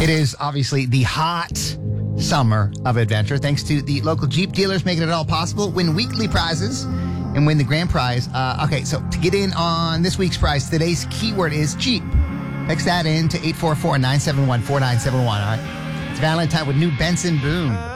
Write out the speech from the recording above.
It is obviously the hot summer of adventure, thanks to the local Jeep dealers making it all possible. Win weekly prizes and win the grand prize. Okay, so to get in on this week's prize, today's keyword is Jeep. Text that in to 844-971-4971, all right? It's Valentine with New Benson Boone.